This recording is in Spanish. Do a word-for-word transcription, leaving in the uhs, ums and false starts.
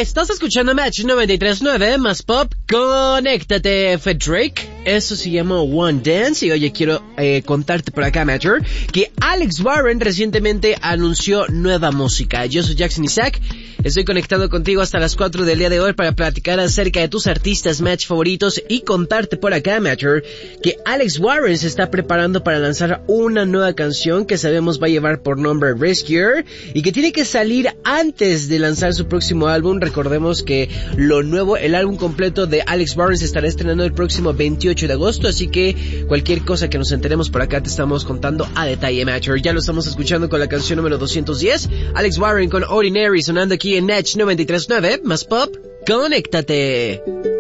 Estás escuchando Match noventa y tres punto nueve más pop. Conéctate, Fed Drake. Eso se llama One Dance. Y oye, quiero eh, contarte por acá, Matcher, que Alex Warren recientemente anunció nueva música. Yo soy Jackson Isaac. Estoy conectado contigo hasta las cuatro del día de hoy para platicar acerca de tus artistas Match favoritos y contarte por acá, Matcher, que Alex Warren se está preparando para lanzar una nueva canción que sabemos va a llevar por nombre Rescuer y que tiene que salir antes de lanzar su próximo álbum. Recordemos que lo nuevo, el álbum completo de Alex Warren se estará estrenando el próximo veintiocho de agosto, así que cualquier cosa que nos enteremos por acá te estamos contando a detalle, Matcher. Ya lo estamos escuchando con la canción número doscientos diez, Alex Warren con Ordinary, sonando aquí en Match noventa y tres punto nueve más pop. Conéctate.